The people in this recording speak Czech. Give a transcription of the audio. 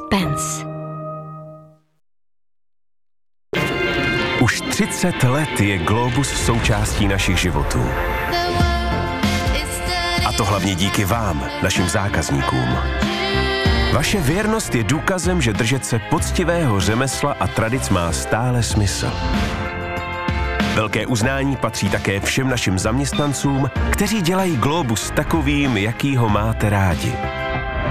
pence. Už 30 let je Globus součástí našich životů. A to hlavně díky vám, našim zákazníkům. Vaše věrnost je důkazem, že držet se poctivého řemesla a tradic má stále smysl. Velké uznání patří také všem našim zaměstnancům, kteří dělají Globus takovým, jaký ho máte rádi.